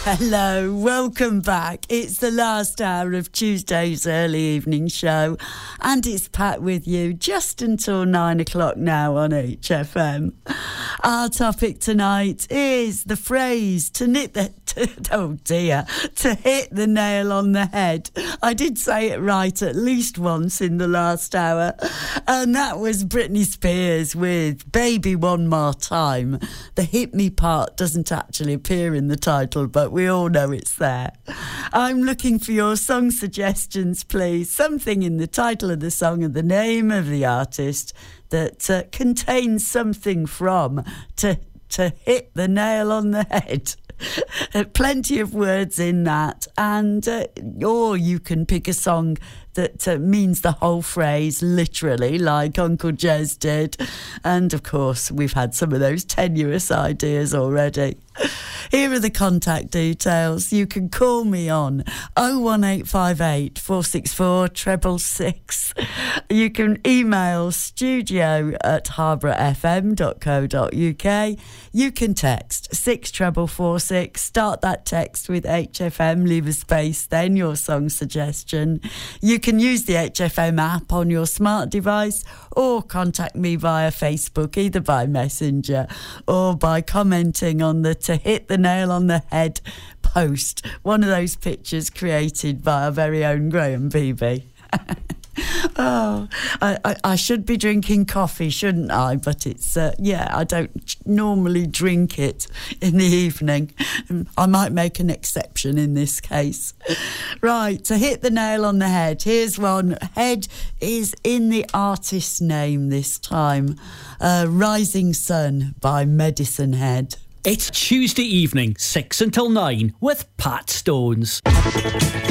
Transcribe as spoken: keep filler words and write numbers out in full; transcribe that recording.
Hello, welcome back. It's the last hour of Tuesday's early evening show, and it's Pat with you just until nine o'clock now on H F M. Our topic tonight is the phrase to knit the to, oh dear to hit the nail on the head. I did say it right at least once in the last hour, and that was Britney Spears with Baby One More Time. The hit me part doesn't actually appear in the title, but we all know it's there. I'm looking for your song suggestions, please. Something in the title of the song and the name of the artist that uh, contains something from to to hit the nail on the head. Plenty of words in that, and uh, or you can pick a song that uh, means the whole phrase literally, like Uncle Jez did. And of course we've had some of those tenuous ideas already. Here are the contact details. You can call me on oh one eight five eight, four six four, six six six. You can email studio at harborough f m dot co dot u k. You can text six four four six. Start that text with H F M, leave a space, then your song suggestion. You can use the H F M app on your smart device, or contact me via Facebook, either by Messenger or by commenting on the To Hit the Nail on the Head post, one of those pictures created by our very own Graham Beebe. Oh, I, I, I should be drinking coffee, shouldn't I? But it's, uh, yeah, I don't normally drink it in the evening. I might make an exception in this case. Right, to hit the nail on the head, here's one. Head is in the artist's name this time. Uh, Rising Sun by Medicine Head. It's Tuesday evening, six until nine, with Pat Stones.